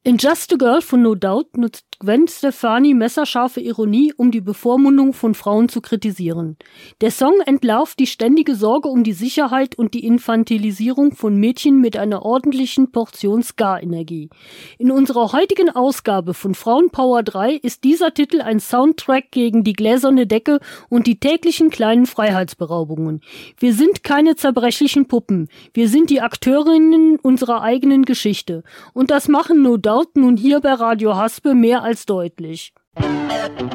In Just a Girl von No Doubt nutzt Gwen Stefani messerscharfe Ironie, um die Bevormundung von Frauen zu kritisieren. Der Song entlarvt die ständige Sorge um die Sicherheit und die Infantilisierung von Mädchen mit einer ordentlichen Portion Ska-Energie. In unserer heutigen Ausgabe von Frauenpower 3 ist dieser Titel ein Soundtrack gegen die gläserne Decke und die täglichen kleinen Freiheitsberaubungen. Wir sind keine zerbrechlichen Puppen. Wir sind die Akteurinnen unserer eigenen Geschichte. Und das machen No Doubt nun hier bei Radio Haspe mehr als deutlich.